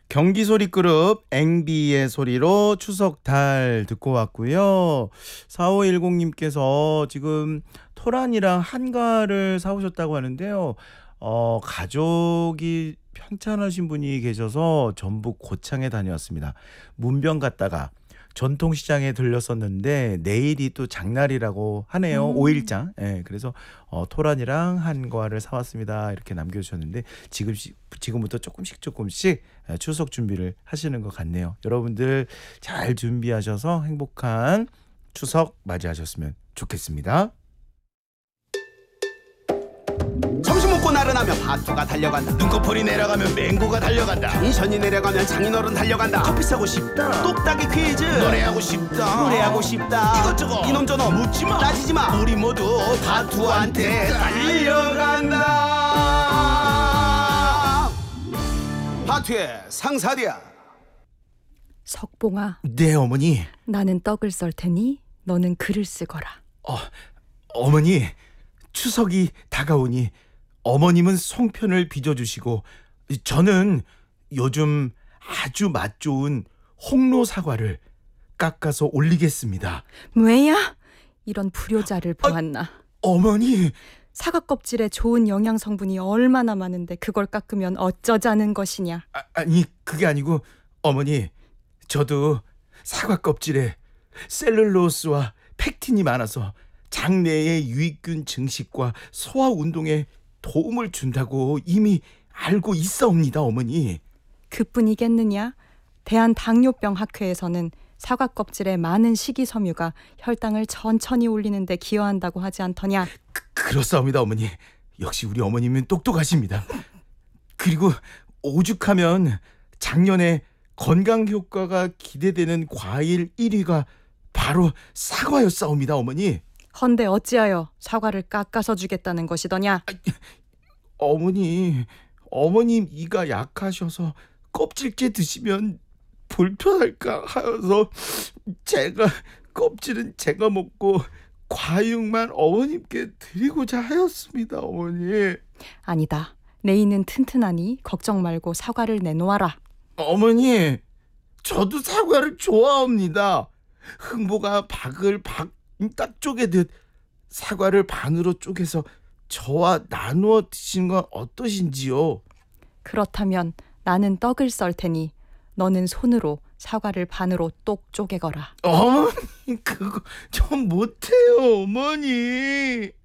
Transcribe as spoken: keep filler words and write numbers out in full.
경기 소리 그룹 앵비의 소리로 추석 달 듣고 왔고요. 사오일공님께서 지금 토란이랑 한과를 사오셨다고 하는데요. 어, 가족이 편찮으신 분이 계셔서 전북 고창에 다녀왔습니다. 문병 갔다가 전통시장에 들렸었는데 내일이 또 장날이라고 하네요. 음. 오일장. 예, 그래서 어, 토란이랑 한과를 사왔습니다. 이렇게 남겨주셨는데 지금 지금부터 조금씩 조금씩 추석 준비를 하시는 것 같네요. 여러분들 잘 준비하셔서 행복한 추석 맞이하셨으면 좋겠습니다. 점심 먹고 나른하면 파투가 달려간다. 눈꺼풀이 내려가면 맹구가 달려간다. 텐션이 내려가면 장인어른 달려간다. 커피 사고 싶다. 똑딱이 퀴즈. 노래하고 싶다. 노래하고 싶다. 이것저것 이놈 저놈 묻지마. 따지지마. 우리 모두 파투한테 파투한테 달려간다. 파투의 상사리야. 석봉아, 네, 어머니. 나는 떡을 썰 테니 너는 글을 쓰거라. 어, 어머니, 추석이 다가오니 어머님은 송편을 빚어주시고 저는 요즘 아주 맛 좋은 홍로 사과를 깎아서 올리겠습니다. 왜야? 이런 불효자를 아, 보았나. 어머니, 사과 껍질에 좋은 영양 성분이 얼마나 많은데 그걸 깎으면 어쩌자는 것이냐. 아, 아니 그게 아니고 어머니, 저도 사과 껍질에 셀룰로스와 팩틴이 많아서 장내의 유익균 증식과 소화 운동에 도움을 준다고 이미 알고 있사옵니다, 어머니. 그뿐이겠느냐? 대한당뇨병학회에서는 사과 껍질에 많은 식이섬유가 혈당을 천천히 올리는 데 기여한다고 하지 않더냐? 그, 그렇사옵니다, 어머니. 역시 우리 어머님은 똑똑하십니다. 그리고 오죽하면 작년에 건강 효과가 기대되는 과일 일 위가 바로 사과였사옵니다, 어머니. 헌데 어찌하여 사과를 깎아서 주겠다는 것이더냐? 어머니, 어머님 이가 약하셔서 껍질째 드시면 불편할까 하여서 제가 껍질은 제가 먹고 과육만 어머님께 드리고자 하였습니다, 어머니. 아니다. 내 이는 튼튼하니 걱정 말고 사과를 내놓아라. 어머니, 저도 사과를 좋아합니다. 흥보가 박을 박 딱 쪼개듯 사과를 반으로 쪼개서 저와 나누어 드시는 건 어떠신지요? 그렇다면 나는 떡을 썰 테니 너는 손으로 사과를 반으로 똑 쪼개거라. 어머니, 그거 전 못해요, 어머니.